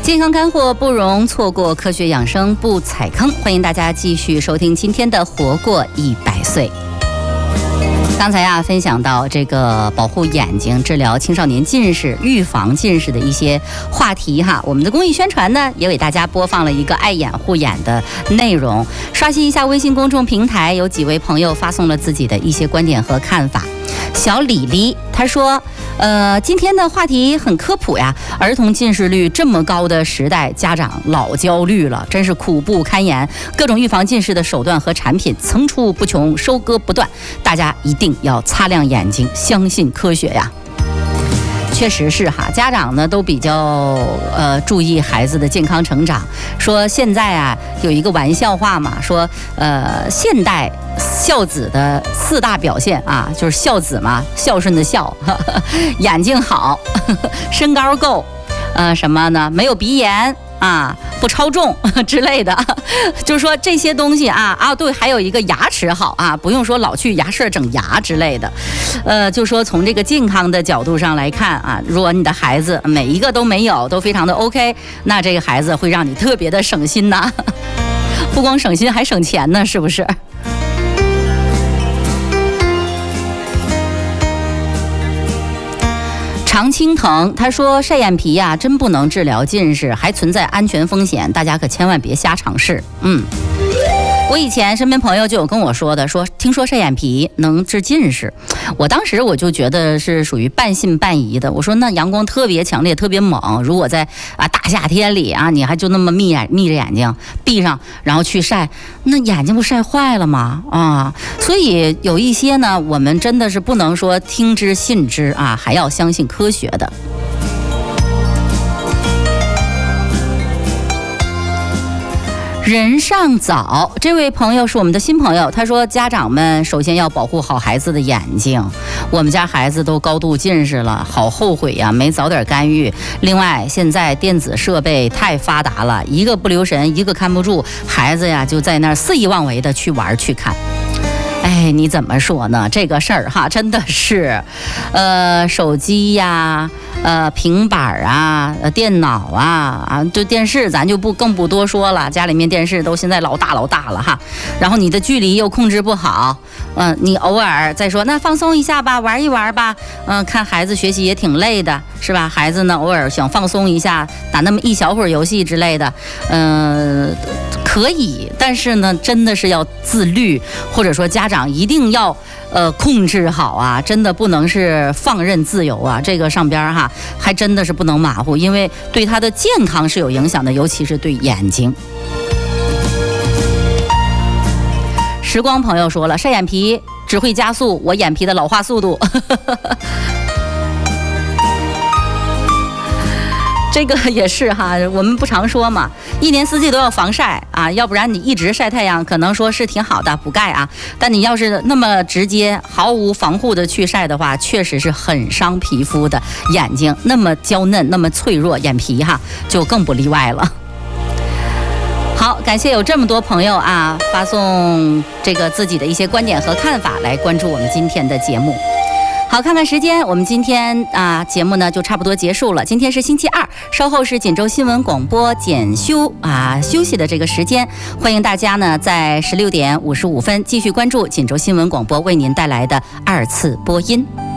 健康干货不容错过，科学养生不踩坑。欢迎大家继续收听今天的活过100岁。刚才分享到这个保护眼睛、治疗青少年近视、预防近视的一些话题我们的公益宣传呢，也为大家播放了一个爱眼护眼的内容。刷新一下微信公众平台，有几位朋友发送了自己的一些观点和看法。小李李他说，今天的话题很科普呀，儿童近视率这么高的时代，家长老焦虑了，真是苦不堪言。各种预防近视的手段和产品层出不穷，收割不断，大家一定要擦亮眼睛，相信科学呀。确实是家长呢都比较注意孩子的健康成长。说现在有一个玩笑话嘛，说现代孝子的4大表现就是孝子嘛，孝顺的孝，眼睛好，身高够，什么呢？没有鼻炎不超重之类的，就是说这些东西对，还有一个牙齿好不用说老去牙舍整牙之类的，就说从这个健康的角度上来看如果你的孩子每一个都没有，都非常的 OK， 那这个孩子会让你特别的省心呐，不光省心还省钱呢，是不是？常青藤他说，晒眼皮真不能治疗近视，还存在安全风险，大家可千万别瞎尝试。我以前身边朋友就有跟我说的，说听说晒眼皮能治近视，我当时我就觉得是属于半信半疑的。我说那阳光特别强烈特别猛，如果在大夏天里你还就那么眯着眼睛闭上然后去晒，那眼睛不晒坏了吗？所以有一些呢，我们真的是不能说听之信之还要相信科学的。人上早这位朋友是我们的新朋友，他说家长们首先要保护好孩子的眼睛，我们家孩子都高度近视了，好后悔呀，没早点干预。另外现在电子设备太发达了，一个不留神一个看不住，孩子就在那儿肆意妄为的去玩去看。你怎么说呢？这个事儿真的是，手机平板电脑就电视咱就更不多说了，家里面电视都现在老大了然后你的距离又控制不好，你偶尔再说那放松一下吧，玩一玩吧，看孩子学习也挺累的，是吧？孩子呢偶尔想放松一下，打那么一小会儿游戏之类的，可以，但是呢真的是要自律，或者说家长一定要控制好真的不能是放任自由这个上边还真的是不能马虎，因为对他的健康是有影响的，尤其是对眼睛。时光朋友说了，晒眼皮只会加速我眼皮的老化速度。这个也是我们不常说嘛，一年四季都要防晒要不然你一直晒太阳，可能说是挺好的补钙但你要是那么直接毫无防护的去晒的话，确实是很伤皮肤的，眼睛那么娇嫩那么脆弱，眼皮就更不例外了。好，感谢有这么多朋友发送这个自己的一些观点和看法来关注我们今天的节目。好，看看时间，我们今天节目呢就差不多结束了。今天是星期二，稍后是锦州新闻广播检修休息的这个时间，欢迎大家呢在16点55分继续关注锦州新闻广播为您带来的2次播音。